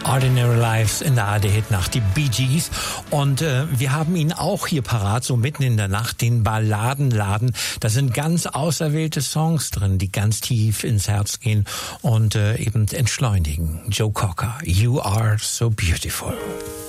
Ordinary Lives in der ARD-Hit-Nacht, die Bee Gees. Und wir haben ihn auch hier parat, so mitten in der Nacht, den Balladenladen. Da sind ganz auserwählte Songs drin, die ganz tief ins Herz gehen und eben entschleunigen. Joe Cocker, You Are So Beautiful.